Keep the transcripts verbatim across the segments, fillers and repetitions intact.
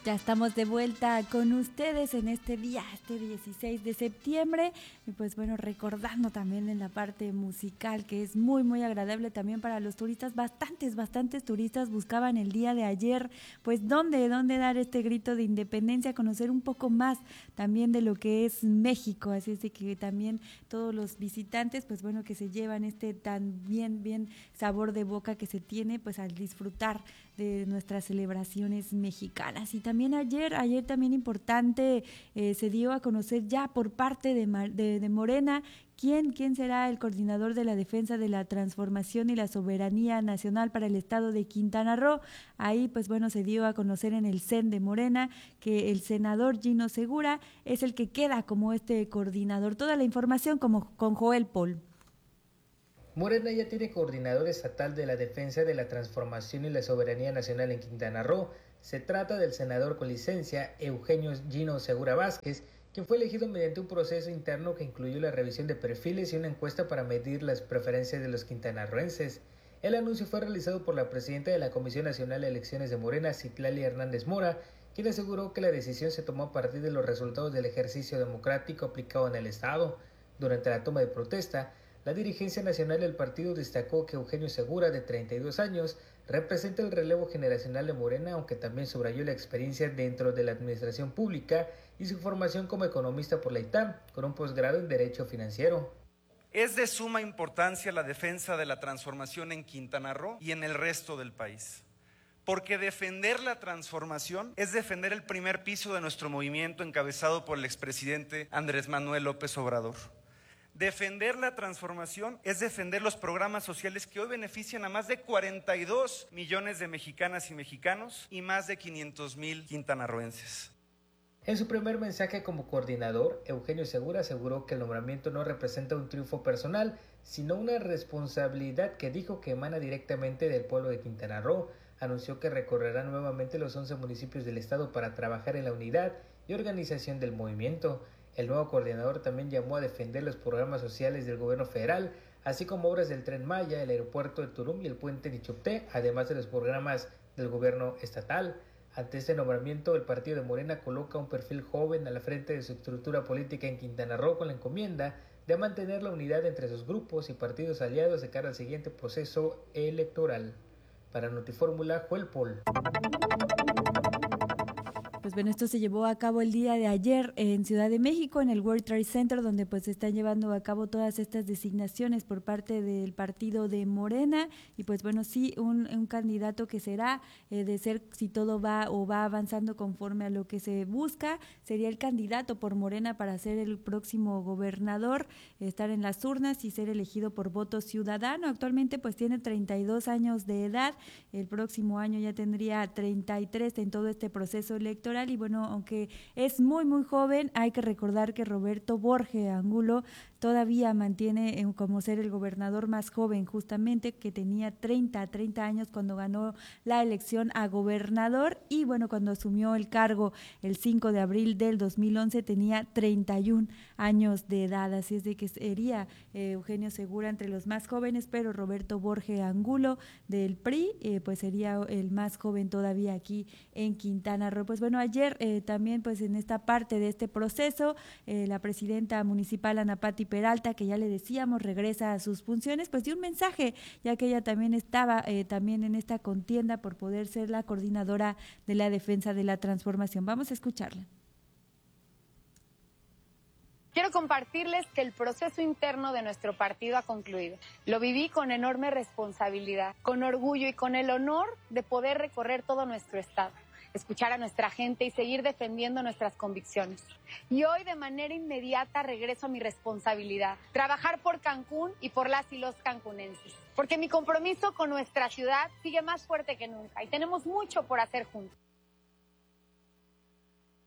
Ya estamos de vuelta con ustedes en este día, este dieciséis de septiembre, y pues bueno, recordando también en la parte musical que es muy muy agradable también para los turistas. Bastantes, bastantes turistas buscaban el día de ayer, pues dónde, dónde dar este grito de independencia, conocer un poco más también de lo que es México, así es de que también todos los visitantes, pues bueno, que se llevan este tan bien, bien sabor de boca que se tiene, pues al disfrutar de nuestras celebraciones mexicanas. Y también ayer, ayer también importante, eh, se dio a conocer ya por parte de, de, de Morena quién, quién será el coordinador de la defensa de la transformación y la soberanía nacional para el estado de Quintana Roo. Ahí pues bueno, se dio a conocer en el C E N de Morena que el senador Gino Segura es el que queda como este coordinador. Toda la información como con Joel Paul. Morena ya tiene coordinador estatal de la defensa de la transformación y la soberanía nacional en Quintana Roo. Se trata del senador con licencia Eugenio Gino Segura Vázquez, quien fue elegido mediante un proceso interno que incluyó la revisión de perfiles y una encuesta para medir las preferencias de los quintanarroenses. El anuncio fue realizado por la presidenta de la Comisión Nacional de Elecciones de Morena, Citlali Hernández Mora, quien aseguró que la decisión se tomó a partir de los resultados del ejercicio democrático aplicado en el estado. Durante la toma de protesta, la dirigencia nacional del partido destacó que Eugenio Segura, de treinta y dos años, representa el relevo generacional de Morena, aunque también subrayó la experiencia dentro de la administración pública y su formación como economista por la I T A M, con un posgrado en Derecho Financiero. Es de suma importancia la defensa de la transformación en Quintana Roo y en el resto del país, porque defender la transformación es defender el primer piso de nuestro movimiento encabezado por el expresidente Andrés Manuel López Obrador. Defender la transformación es defender los programas sociales que hoy benefician a más de cuarenta y dos millones de mexicanas y mexicanos y más de quinientos mil quintanarroenses. En su primer mensaje como coordinador, Eugenio Segura aseguró que el nombramiento no representa un triunfo personal, sino una responsabilidad que dijo que emana directamente del pueblo de Quintana Roo. Anunció que recorrerá nuevamente los once municipios del estado para trabajar en la unidad y organización del movimiento. El nuevo coordinador también llamó a defender los programas sociales del gobierno federal, así como obras del Tren Maya, el aeropuerto de Turum y el puente Nichupté, además de los programas del gobierno estatal. Ante este nombramiento, el partido de Morena coloca un perfil joven a la frente de su estructura política en Quintana Roo con la encomienda de mantener la unidad entre sus grupos y partidos aliados de cara al siguiente proceso electoral. Para Notifórmula, Joel Paul. Pues bueno, esto se llevó a cabo el día de ayer en Ciudad de México, en el World Trade Center, donde pues se están llevando a cabo todas estas designaciones por parte del partido de Morena. Y pues bueno, sí, un, un candidato que será, eh, de ser, si todo va o va avanzando conforme a lo que se busca, sería el candidato por Morena para ser el próximo gobernador, estar en las urnas y ser elegido por voto ciudadano. Actualmente pues tiene treinta y dos años de edad, el próximo año ya tendría treinta y tres en todo este proceso electoral. Y bueno, aunque es muy muy joven, hay que recordar que Roberto Borge Angulo todavía mantiene eh, como ser el gobernador más joven, justamente, que tenía treinta, treinta años cuando ganó la elección a gobernador, y bueno, cuando asumió el cargo el cinco de abril del dos mil once tenía treinta y un años de edad, así es de que sería eh, Eugenio Segura entre los más jóvenes, pero Roberto Borge Angulo del P R I eh, pues sería el más joven todavía aquí en Quintana Roo. Pues bueno, ayer eh, también pues en esta parte de este proceso, eh, la presidenta municipal Ana Pati Peralta, que ya le decíamos regresa a sus funciones, pues dio un mensaje, ya que ella también estaba eh, también en esta contienda por poder ser la coordinadora de la defensa de la transformación. Vamos a escucharla. Quiero compartirles que el proceso interno de nuestro partido ha concluido. Lo viví con enorme responsabilidad, con orgullo y con el honor de poder recorrer todo nuestro estado, escuchar a nuestra gente y seguir defendiendo nuestras convicciones. Y hoy de manera inmediata regreso a mi responsabilidad, trabajar por Cancún y por las y los cancunenses, porque mi compromiso con nuestra ciudad sigue más fuerte que nunca y tenemos mucho por hacer juntos.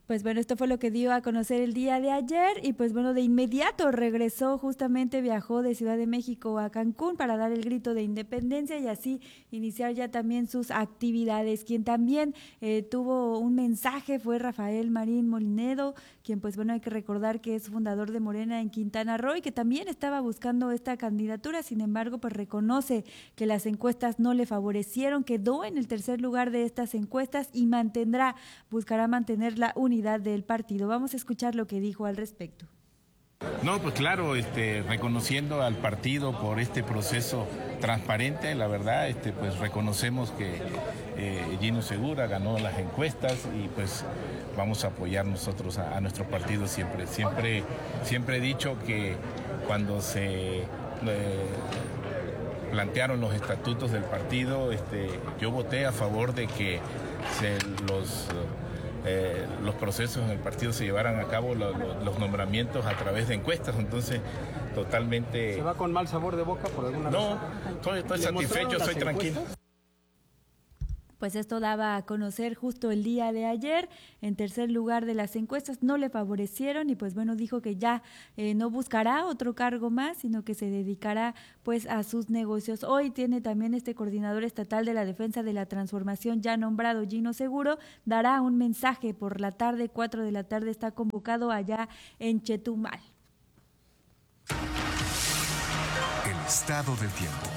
Pues bueno, esto fue lo que dio a conocer el día de ayer y pues bueno, de inmediato regresó, justamente viajó de Ciudad de México a Cancún para dar el grito de independencia y así iniciar ya también sus actividades. Quien también eh, tuvo un mensaje fue Rafael Marín Molinedo, quien pues bueno, hay que recordar que es fundador de Morena en Quintana Roo y que también estaba buscando esta candidatura, sin embargo, pues reconoce que las encuestas no le favorecieron, quedó en el tercer lugar de estas encuestas y mantendrá, buscará mantener la unidad del partido. Vamos a escuchar lo que dijo al respecto. No, pues claro, este, reconociendo al partido por este proceso transparente, la verdad, este, pues reconocemos que eh, Gino Segura ganó las encuestas y pues vamos a apoyar nosotros a, a nuestro partido siempre. Siempre, siempre he dicho que cuando se eh, plantearon los estatutos del partido, este, yo voté a favor de que se los Eh, los procesos en el partido se llevaran a cabo, lo, lo, los nombramientos a través de encuestas, entonces totalmente... ¿Se va con mal sabor de boca por alguna no, razón? No, estoy, estoy satisfecho, soy tranquilo. Pues esto daba a conocer justo el día de ayer, en tercer lugar de las encuestas, no le favorecieron y pues bueno, dijo que ya eh, no buscará otro cargo más, sino que se dedicará pues a sus negocios. Hoy tiene también este coordinador estatal de la defensa de la transformación ya nombrado, Gino Seguro, dará un mensaje por la tarde, cuatro de la tarde está convocado allá en Chetumal. El estado del tiempo.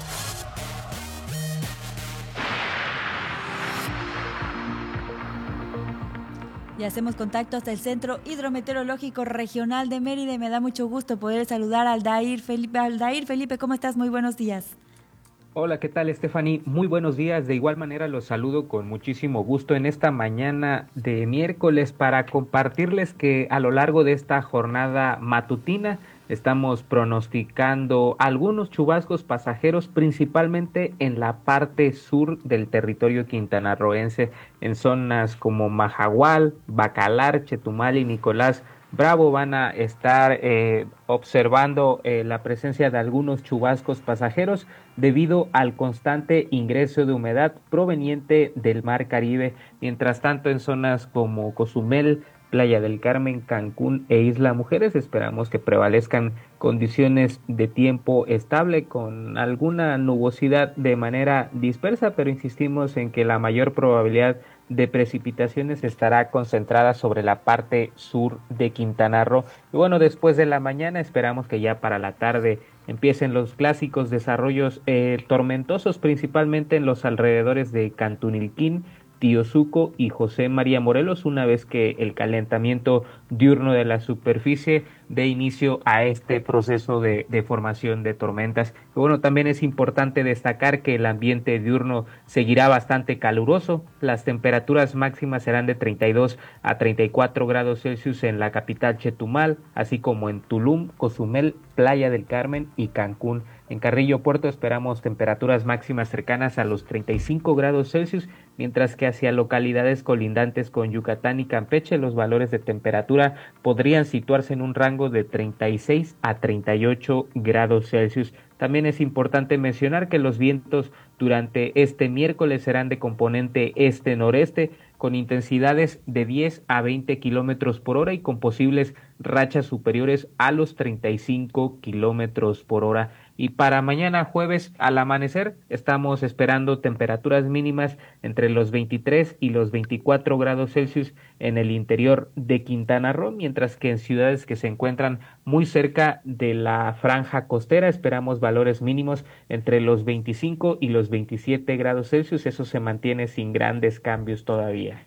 Y hacemos contacto hasta el Centro Hidrometeorológico Regional de Mérida. Me da mucho gusto poder saludar a Aldair Felipe. Aldair Felipe, ¿cómo estás? Muy buenos días. Hola, ¿qué tal, Stephanie? Muy buenos días. De igual manera los saludo con muchísimo gusto en esta mañana de miércoles para compartirles que a lo largo de esta jornada matutina estamos pronosticando algunos chubascos pasajeros, principalmente en la parte sur del territorio quintanarroense, en zonas como Majahual, Bacalar, Chetumal y Nicolás Bravo. Van a estar eh, observando eh, la presencia de algunos chubascos pasajeros debido al constante ingreso de humedad proveniente del Mar Caribe. Mientras tanto, en zonas como Cozumel, Playa del Carmen, Cancún e Isla Mujeres esperamos que prevalezcan condiciones de tiempo estable con alguna nubosidad de manera dispersa, pero insistimos en que la mayor probabilidad de precipitaciones estará concentrada sobre la parte sur de Quintana Roo. Y bueno, después de la mañana esperamos que ya para la tarde empiecen los clásicos desarrollos eh, tormentosos, principalmente en los alrededores de Cantunilquín, Tiosuco y José María Morelos, una vez que el calentamiento diurno de la superficie dé inicio a este proceso de, de formación de tormentas. Y bueno, también es importante destacar que el ambiente diurno seguirá bastante caluroso. Las temperaturas máximas serán de treinta y dos a treinta y cuatro grados Celsius en la capital Chetumal, así como en Tulum, Cozumel, Playa del Carmen y Cancún. En Carrillo Puerto esperamos temperaturas máximas cercanas a los treinta y cinco grados Celsius, mientras que hacia localidades colindantes con Yucatán y Campeche los valores de temperatura podrían situarse en un rango de treinta y seis a treinta y ocho grados Celsius. También es importante mencionar que los vientos durante este miércoles serán de componente este-noreste, con intensidades de diez a veinte kilómetros por hora y con posibles rachas superiores a los treinta y cinco kilómetros por hora. Y para mañana jueves al amanecer estamos esperando temperaturas mínimas entre los veintitrés y los veinticuatro grados Celsius en el interior de Quintana Roo, mientras que en ciudades que se encuentran muy cerca de la franja costera esperamos valores mínimos entre los veinticinco y los veintisiete grados Celsius. Eso se mantiene sin grandes cambios todavía.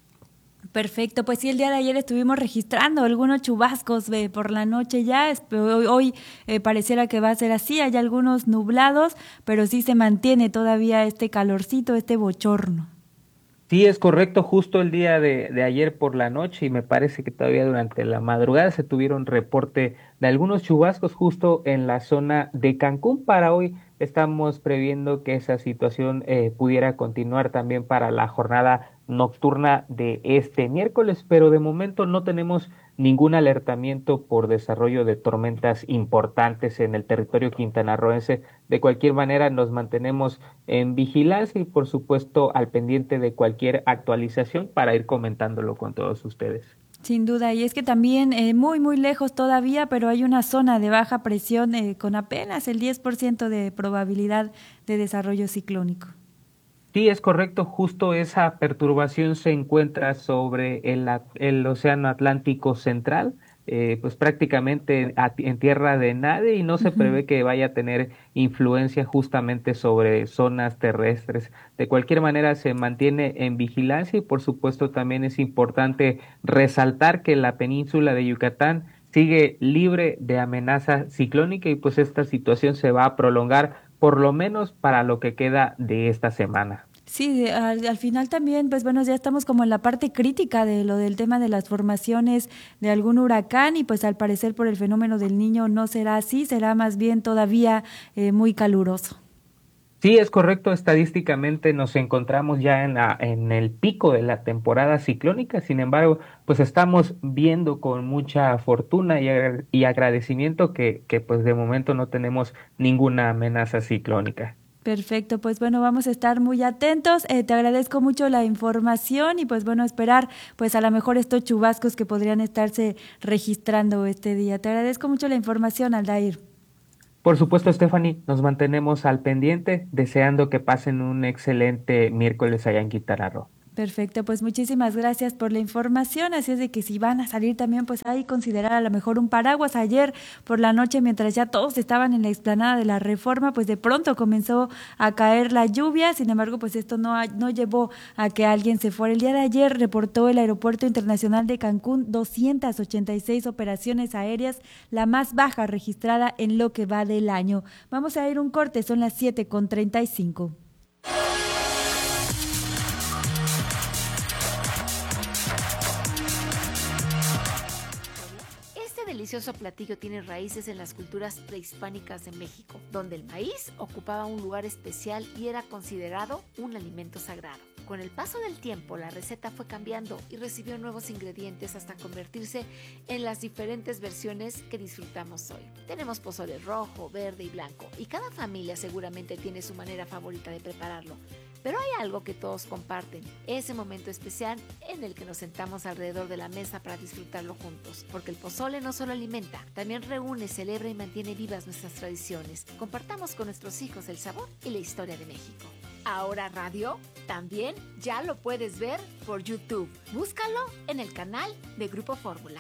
Perfecto, pues sí, el día de ayer estuvimos registrando algunos chubascos eh, por la noche ya, hoy, hoy eh, pareciera que va a ser así, hay algunos nublados, pero sí se mantiene todavía este calorcito, este bochorno. Sí, es correcto, justo el día de, de ayer por la noche y me parece que todavía durante la madrugada se tuvieron reporte de algunos chubascos justo en la zona de Cancún. Para hoy estamos previendo que esa situación eh, pudiera continuar también para la jornada nocturna de este miércoles, pero de momento no tenemos ningún alertamiento por desarrollo de tormentas importantes en el territorio quintanarroense. De cualquier manera nos mantenemos en vigilancia y por supuesto al pendiente de cualquier actualización para ir comentándolo con todos ustedes. Sin duda, y es que también eh, muy, muy lejos todavía, pero hay una zona de baja presión eh, con apenas el diez por ciento de probabilidad de desarrollo ciclónico. Sí, es correcto, justo esa perturbación se encuentra sobre el, el Océano Atlántico Central, eh, pues prácticamente a, en tierra de nadie, y no se uh-huh. prevé que vaya a tener influencia justamente sobre zonas terrestres. De cualquier manera se mantiene en vigilancia y por supuesto también es importante resaltar que la península de Yucatán sigue libre de amenaza ciclónica y pues esta situación se va a prolongar por lo menos para lo que queda de esta semana. Sí, al, al final también, pues bueno, ya estamos como en la parte crítica de lo del tema de las formaciones de algún huracán y pues al parecer por el fenómeno del Niño no será así, será más bien todavía eh, muy caluroso. Sí, es correcto, estadísticamente nos encontramos ya en, la, en el pico de la temporada ciclónica, sin embargo, pues estamos viendo con mucha fortuna y, y agradecimiento que, que pues de momento no tenemos ninguna amenaza ciclónica. Perfecto, pues bueno, vamos a estar muy atentos, eh, te agradezco mucho la información y pues bueno, esperar pues a lo mejor estos chubascos que podrían estarse registrando este día. Te agradezco mucho la información, Aldair. Por supuesto, Stephanie, nos mantenemos al pendiente, deseando que pasen un excelente miércoles allá en Quintana Roo. Perfecto, pues muchísimas gracias por la información, así es de que si van a salir también, pues ahí considerar a lo mejor un paraguas. Ayer por la noche, mientras ya todos estaban en la explanada de la Reforma, pues de pronto comenzó a caer la lluvia, sin embargo, pues esto no, no llevó a que alguien se fuera. El día de ayer reportó el Aeropuerto Internacional de Cancún doscientas ochenta y seis operaciones aéreas, la más baja registrada en lo que va del año. Vamos a ir un corte, son las siete con treinta y cinco. Delicioso platillo tiene raíces en las culturas prehispánicas de México, donde el maíz ocupaba un lugar especial y era considerado un alimento sagrado. Con el paso del tiempo, la receta fue cambiando y recibió nuevos ingredientes hasta convertirse en las diferentes versiones que disfrutamos hoy. Tenemos pozole rojo, verde y blanco, y cada familia seguramente tiene su manera favorita de prepararlo. Pero hay algo que todos comparten, ese momento especial en el que nos sentamos alrededor de la mesa para disfrutarlo juntos. Porque el pozole no solo alimenta, también reúne, celebra y mantiene vivas nuestras tradiciones. Compartamos con nuestros hijos el sabor y la historia de México. Ahora Radio también ya lo puedes ver por YouTube. Búscalo en el canal de Grupo Fórmula.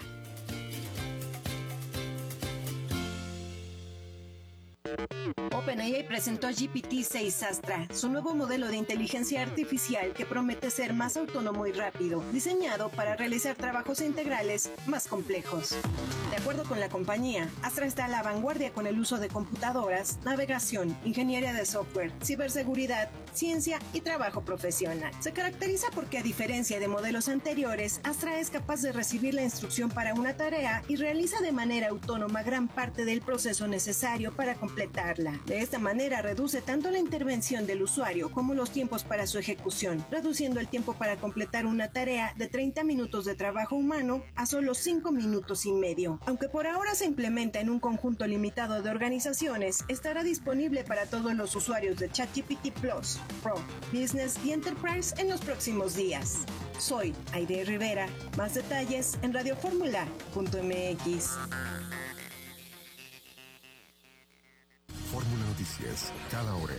OpenAI presentó G P T seis Astra, su nuevo modelo de inteligencia artificial que promete ser más autónomo y rápido, diseñado para realizar trabajos integrales más complejos. De acuerdo con la compañía, Astra está a la vanguardia con el uso de computadoras, navegación, ingeniería de software, ciberseguridad, ciencia y trabajo profesional. Se caracteriza porque, a diferencia de modelos anteriores, Astra es capaz de recibir la instrucción para una tarea y realiza de manera autónoma gran parte del proceso necesario para completarla. De esta manera reduce tanto la intervención del usuario como los tiempos para su ejecución, reduciendo el tiempo para completar una tarea de treinta minutos de trabajo humano a solo cinco minutos y medio. Aunque por ahora se implementa en un conjunto limitado de organizaciones, estará disponible para todos los usuarios de ChatGPT Plus, Pro, Business y Enterprise en los próximos días. Soy Aide Rivera. Más detalles en radioformula punto m x. Fórmula Noticias, cada hora.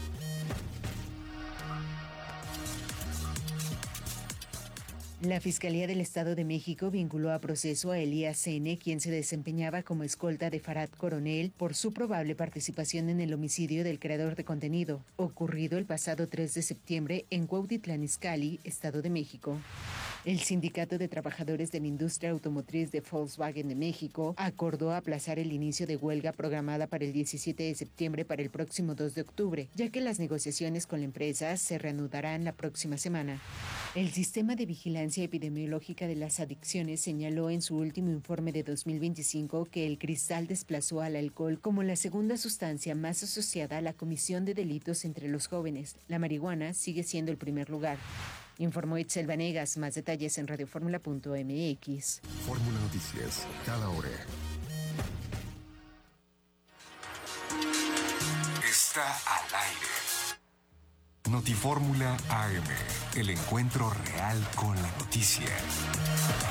La Fiscalía del Estado de México vinculó a proceso a Elías N., quien se desempeñaba como escolta de Farad Coronel por su probable participación en el homicidio del creador de contenido, ocurrido el pasado tres de septiembre en Cuautitlán Izcalli, Estado de México. El Sindicato de Trabajadores de la Industria Automotriz de Volkswagen de México acordó aplazar el inicio de huelga programada para el diecisiete de septiembre para el próximo dos de octubre, ya que las negociaciones con la empresa se reanudarán la próxima semana. El Sistema de Vigilancia Epidemiológica de las Adicciones señaló en su último informe de dos mil veinticinco que el cristal desplazó al alcohol como la segunda sustancia más asociada a la comisión de delitos entre los jóvenes. La marihuana sigue siendo el primer lugar. Informó Itzel Vanegas. Más detalles en radioformula punto m x. Fórmula Noticias, cada hora. Está al aire. Notifórmula A M, el encuentro real con la noticia.